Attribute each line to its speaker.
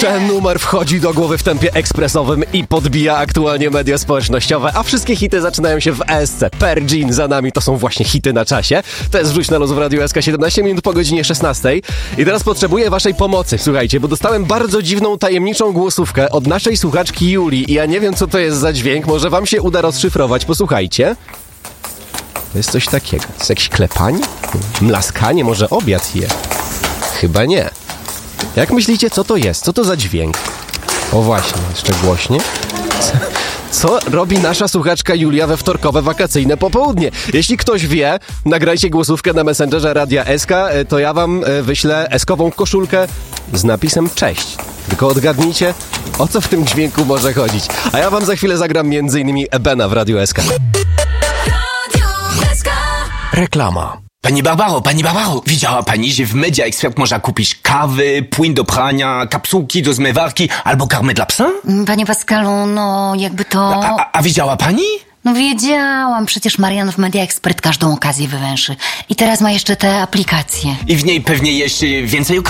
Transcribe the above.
Speaker 1: Ten numer wchodzi do głowy w tempie ekspresowym i podbija aktualnie media społecznościowe, a wszystkie hity zaczynają się w ESC. Per Jean za nami, to są właśnie hity na czasie. To jest Wrzuć na luz w Radiu SK, 17 minut po godzinie 16. I teraz potrzebuję waszej pomocy, słuchajcie, bo dostałem bardzo dziwną, tajemniczą głosówkę od naszej słuchaczki Julii i ja nie wiem, co to jest za dźwięk, może wam się uda rozszyfrować, posłuchajcie. To jest coś takiego, to jest jakieś klepanie? Mlaskanie, może obiad je? Chyba nie. Jak myślicie, co to jest? Co to za dźwięk? O właśnie, jeszcze głośnie. Co robi nasza słuchaczka Julia we wtorkowe wakacyjne popołudnie? Jeśli ktoś wie, nagrajcie głosówkę na Messengerze Radia SK, to ja wam wyślę eskową koszulkę z napisem cześć. Tylko odgadnijcie, o co w tym dźwięku może chodzić. A ja wam za chwilę zagram m.in. Ebena w Radiu SK.
Speaker 2: Reklama.
Speaker 3: Pani Barbaro, widziała pani, że w Media Expert można kupić kawy, płyn do prania, kapsułki do zmywarki albo karmę dla psa?
Speaker 4: Panie Pascalu, no jakby to...
Speaker 3: A widziała pani?
Speaker 4: No wiedziałam, przecież Marian w Media Expert każdą okazję wywęszy. I teraz ma jeszcze te aplikacje.
Speaker 3: I w niej pewnie jeszcze więcej okazji.